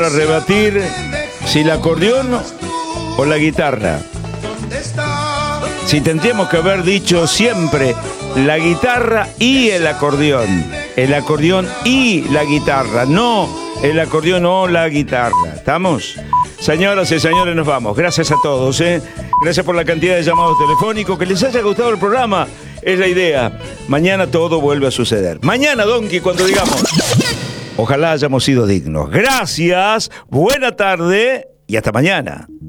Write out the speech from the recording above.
Para rebatir si el acordeón o la guitarra. Si tendríamos que haber dicho siempre la guitarra y el acordeón y la guitarra, no el acordeón o la guitarra. ¿Estamos? Señoras y señores, nos vamos. Gracias a todos, Gracias por la cantidad de llamados telefónicos. Que les haya gustado el programa, es la idea. Mañana todo vuelve a suceder. Mañana, Donkey, cuando digamos... Ojalá hayamos sido dignos. Gracias, buena tarde y hasta mañana.